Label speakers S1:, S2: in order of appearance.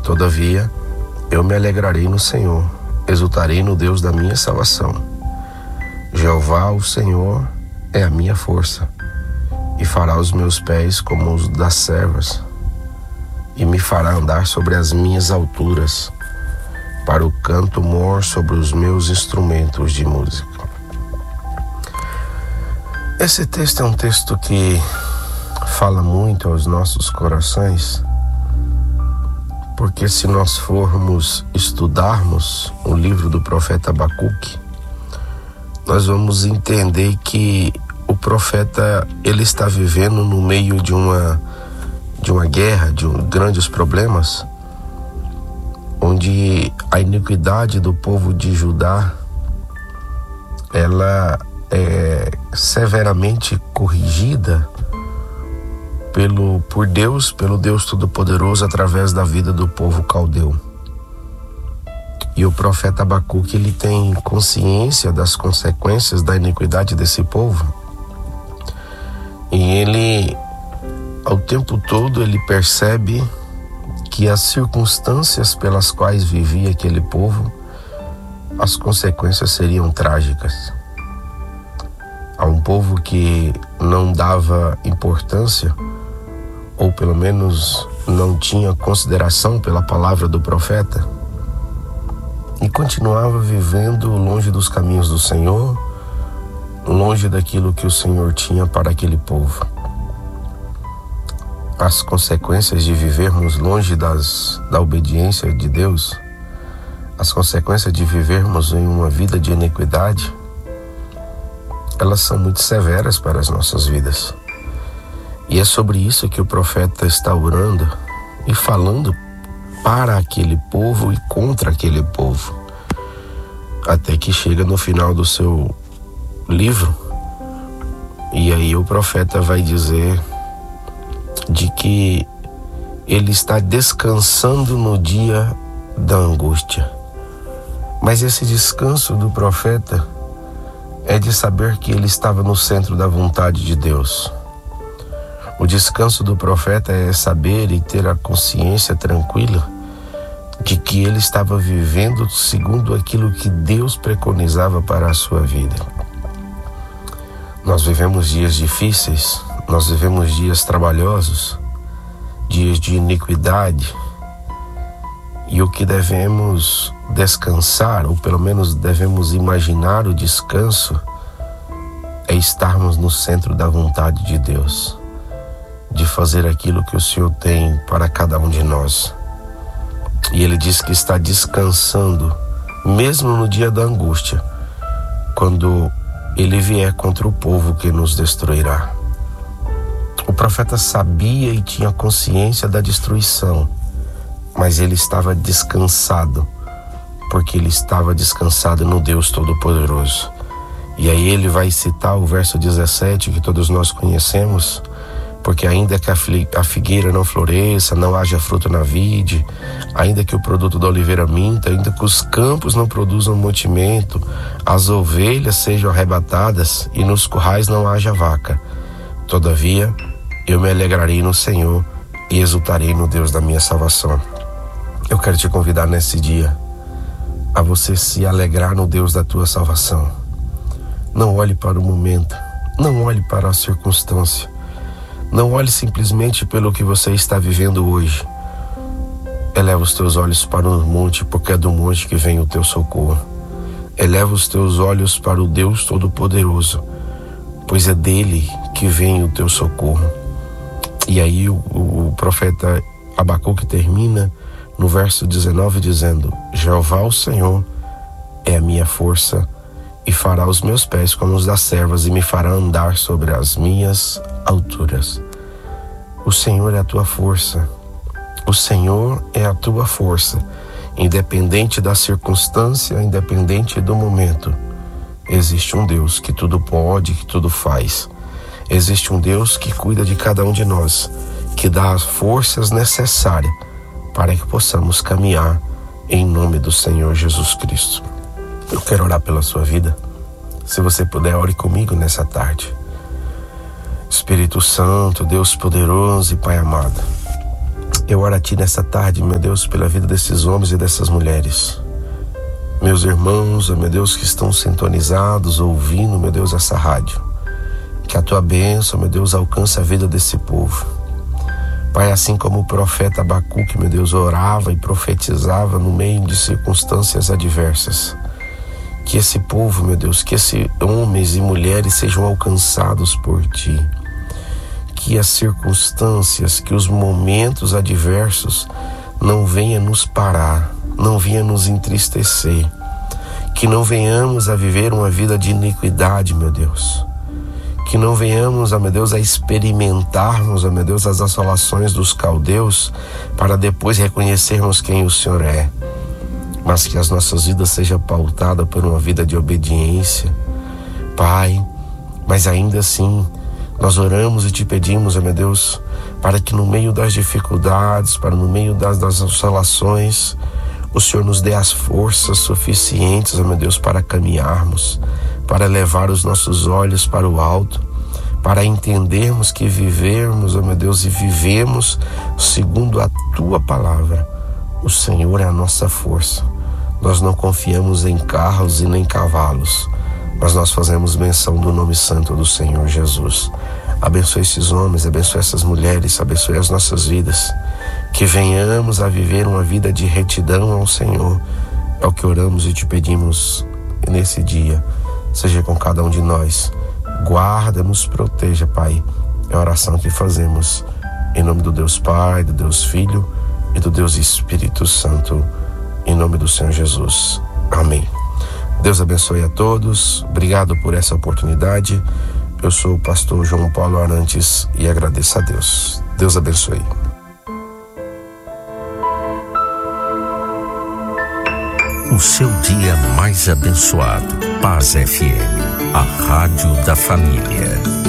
S1: Todavia, eu me alegrarei no Senhor, exultarei no Deus da minha salvação. Jeová, o Senhor, é a minha força, e fará os meus pés como os das servas, e me fará andar sobre as minhas alturas, para o canto mor sobre os meus instrumentos de música. Esse texto é um texto que fala muito aos nossos corações, porque se nós formos estudarmos o livro do profeta Abacuque, nós vamos entender que o profeta ele está vivendo no meio de uma guerra, de grandes problemas, onde a iniquidade do povo de Judá ela é severamente corrigida por Deus, pelo Deus Todo-Poderoso, através da vida do povo caldeu. E o profeta Abacuque ele tem consciência das consequências da iniquidade desse povo, e ele, ao tempo todo, ele percebe que as circunstâncias pelas quais vivia aquele povo, as consequências seriam trágicas. A um povo que não dava importância, ou pelo menos não tinha consideração pela palavra do profeta, e continuava vivendo longe dos caminhos do Senhor, longe daquilo que o Senhor tinha para aquele povo. As consequências de vivermos longe da obediência de Deus, as consequências de vivermos em uma vida de iniquidade, elas são muito severas para as nossas vidas. E é sobre isso que o profeta está orando e falando para aquele povo e contra aquele povo, até que chega no final do seu livro, e aí o profeta vai dizer de que ele está descansando no dia da angústia. Mas esse descanso do profeta é de saber que ele estava no centro da vontade de Deus. O descanso do profeta é saber e ter a consciência tranquila de que ele estava vivendo segundo aquilo que Deus preconizava para a sua vida. Nós vivemos dias difíceis, nós vivemos dias trabalhosos, dias de iniquidade, e o que devemos descansar, ou pelo menos devemos imaginar o descanso, é estarmos no centro da vontade de Deus, de fazer aquilo que o Senhor tem para cada um de nós. E ele diz que está descansando, mesmo no dia da angústia, quando ele vier contra o povo que nos destruirá. O profeta sabia e tinha consciência da destruição, mas ele estava descansado, porque ele estava descansado no Deus Todo-Poderoso. E aí ele vai citar o verso 17, que todos nós conhecemos: porque ainda que a figueira não floresça, não haja fruto na vide, ainda que o produto da oliveira minta, ainda que os campos não produzam mantimento, as ovelhas sejam arrebatadas e nos currais não haja vaca, todavia eu me alegrarei no Senhor e exultarei no Deus da minha salvação. Eu quero te convidar nesse dia a você se alegrar no Deus da tua salvação. Não olhe para o momento, não olhe para a circunstância, não olhe simplesmente pelo que você está vivendo hoje. Eleva os teus olhos para o monte, porque é do monte que vem o teu socorro. Eleva os teus olhos para o Deus Todo-Poderoso, pois é dele que vem o teu socorro. E aí o profeta Abacuque termina no verso 19 dizendo: Jeová o Senhor é a minha força, e fará os meus pés como os das servas, e me fará andar sobre as minhas alturas. O Senhor é a tua força. O Senhor é a tua força. Independente da circunstância, independente do momento, existe um Deus que tudo pode, que tudo faz. Existe um Deus que cuida de cada um de nós, que dá as forças necessárias para que possamos caminhar em nome do Senhor Jesus Cristo. Eu quero orar pela sua vida. Se você puder, ore comigo nessa tarde. Espírito Santo, Deus poderoso e Pai amado, Eu oro a Ti nessa tarde, meu Deus, pela vida desses homens e dessas mulheres. Meus irmãos, meu Deus, que estão sintonizados, ouvindo, meu Deus, essa rádio. Que a Tua bênção, meu Deus, alcance a vida desse povo. Pai, assim como o profeta Abacuque, meu Deus, orava e profetizava no meio de circunstâncias adversas. Que esse povo, meu Deus, que esses homens e mulheres sejam alcançados por Ti. Que as circunstâncias, que os momentos adversos não venham nos parar, não venham nos entristecer. Que não venhamos a viver uma vida de iniquidade, meu Deus. Que não venhamos, meu Deus, a experimentarmos, meu Deus, as assolações dos caldeus para depois reconhecermos quem o Senhor é. Mas que as nossas vidas sejam pautadas por uma vida de obediência, Pai. Mas ainda assim, nós oramos e Te pedimos, meu Deus, para que no meio das dificuldades, para no meio das assolações, o Senhor nos dê as forças suficientes, meu Deus, para caminharmos, para levar os nossos olhos para o alto, para entendermos que vivermos, meu Deus, e vivemos segundo a Tua palavra. O Senhor é a nossa força. Nós não confiamos em carros e nem cavalos, mas nós fazemos menção do nome santo do Senhor Jesus. Abençoe esses homens, abençoe essas mulheres, abençoe as nossas vidas. Que venhamos a viver uma vida de retidão ao Senhor. É o que oramos e Te pedimos nesse dia. Seja com cada um de nós. Guarda, nos proteja, Pai. É a oração que fazemos. Em nome do Deus Pai, do Deus Filho e do Deus Espírito Santo. Em nome do Senhor Jesus. Amém. Deus abençoe a todos. Obrigado por essa oportunidade. Eu sou o pastor João Paulo Arantes e agradeço a Deus. Deus abençoe.
S2: O seu dia mais abençoado. Paz FM, a rádio da família.